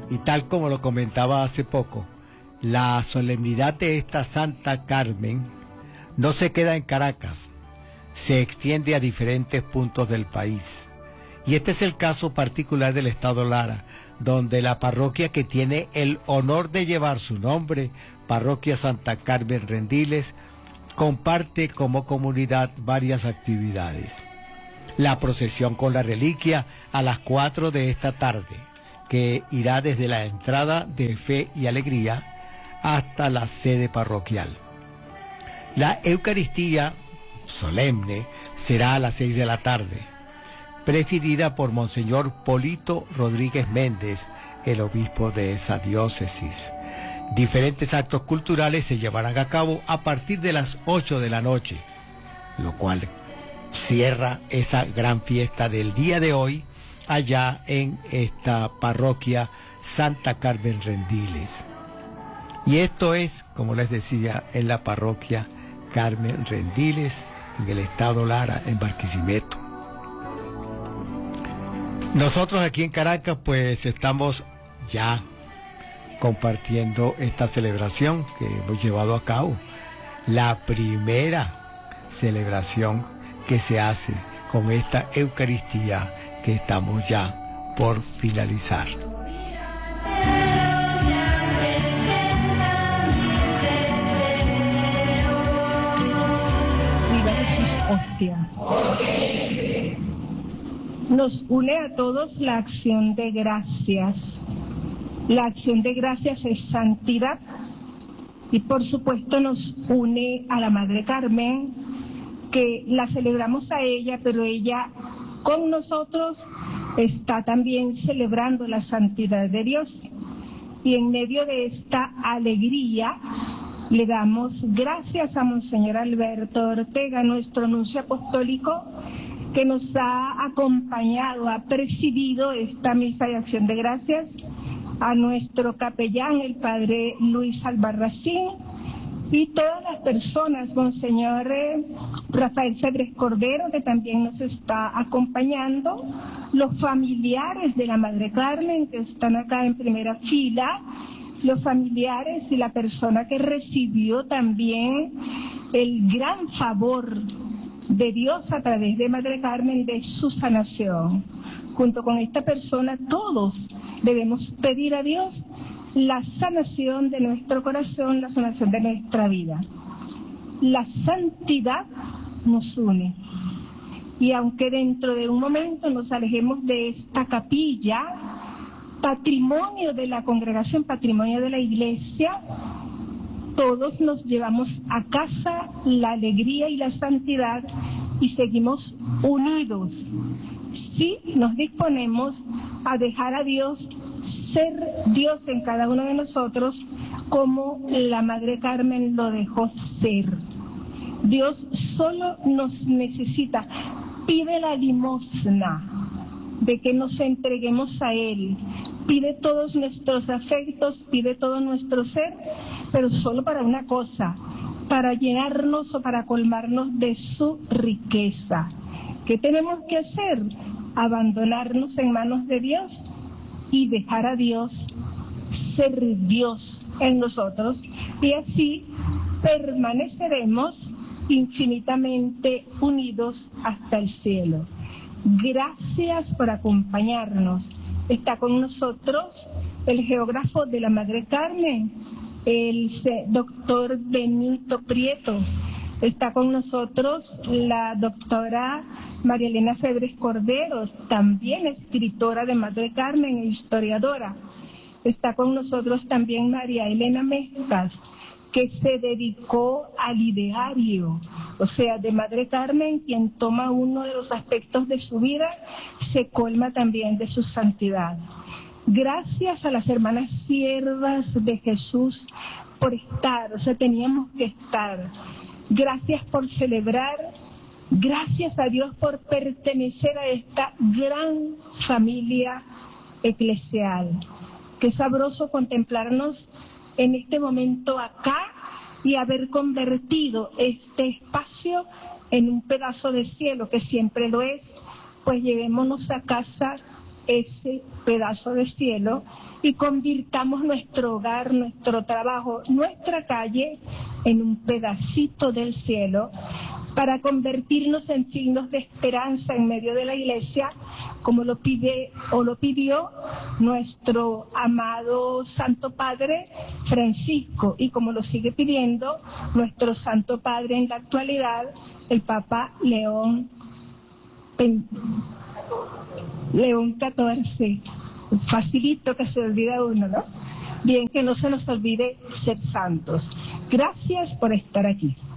Y tal como lo comentaba hace poco, la solemnidad de esta Santa Carmen no se queda en Caracas, se extiende a diferentes puntos del país. Y este es el caso particular del estado Lara, donde la parroquia que tiene el honor de llevar su nombre, Parroquia Santa Carmen Rendiles, comparte como comunidad varias actividades. La procesión con la reliquia a las 4 de esta tarde, que irá desde la entrada de Fe y Alegría hasta la sede parroquial. La Eucaristía solemne será a las 6 de la tarde, presidida por Monseñor Polito Rodríguez Méndez, el obispo de esa diócesis. Diferentes actos culturales se llevarán a cabo a partir de las 8 de la noche, lo cual cierra esa gran fiesta del día de hoy allá en esta parroquia Santa Carmen Rendiles. Y esto es, como les decía, en la parroquia Carmen Rendiles, en el estado Lara, en Barquisimeto. Nosotros aquí en Caracas pues estamos ya compartiendo esta celebración que hemos llevado a cabo, la primera celebración que se hace con esta Eucaristía que estamos ya por finalizar. Hostia. Nos une a todos la acción de gracias. La acción de gracias es santidad y por supuesto nos une a la Madre Carmen, que la celebramos a ella, pero ella con nosotros está también celebrando la santidad de Dios. Y en medio de esta alegría le damos gracias a Monseñor Alberto Ortega, nuestro nuncio apostólico, que nos ha acompañado, ha presidido esta misa de acción de gracias, a nuestro capellán, el padre Luis Albarracín, y todas las personas, Monseñor Rafael Febres Cordero, que también nos está acompañando, los familiares de la Madre Carmen, que están acá en primera fila, los familiares y la persona que recibió también el gran favor de Dios a través de Madre Carmen de su sanación. Junto con esta persona todos debemos pedir a Dios la sanación de nuestro corazón, la sanación de nuestra vida. La santidad nos une. Y aunque dentro de un momento nos alejemos de esta capilla, patrimonio de la congregación, patrimonio de la iglesia, todos nos llevamos a casa la alegría y la santidad y seguimos unidos. Si nos disponemos a dejar a Dios ser Dios en cada uno de nosotros, como la Madre Carmen lo dejó ser. Dios solo nos necesita, pide la limosna de que nos entreguemos a Él, pide todos nuestros afectos, pide todo nuestro ser, pero solo para una cosa, para llenarnos o para colmarnos de su riqueza. ¿Qué tenemos que hacer? Abandonarnos en manos de Dios y dejar a Dios ser Dios en nosotros, y así permaneceremos infinitamente unidos hasta el cielo. Gracias por acompañarnos. Está con nosotros el geógrafo de la Madre Carmen, el doctor Benito Prieto. Está con nosotros la doctora María Elena Febres Cordero, también escritora de Madre Carmen e historiadora. Está con nosotros también María Elena Mezcas, que se dedicó al ideario, o sea, de Madre Carmen, quien toma uno de los aspectos de su vida, se colma también de su santidad. Gracias a las hermanas siervas de Jesús por estar, o sea, teníamos que estar. Gracias por celebrar, gracias a Dios por pertenecer a esta gran familia eclesial. Qué sabroso contemplarnos en este momento acá y haber convertido este espacio en un pedazo de cielo, que siempre lo es, pues llevémonos a casa ese pedazo de cielo y convirtamos nuestro hogar, nuestro trabajo, nuestra calle en un pedacito del cielo para convertirnos en signos de esperanza en medio de la iglesia, como lo pide o lo pidió nuestro amado Santo Padre Francisco y como lo sigue pidiendo nuestro Santo Padre en la actualidad, el Papa León XIV. Facilito que se olvida uno, ¿no? Bien, que no se nos olvide ser santos. Gracias por estar aquí.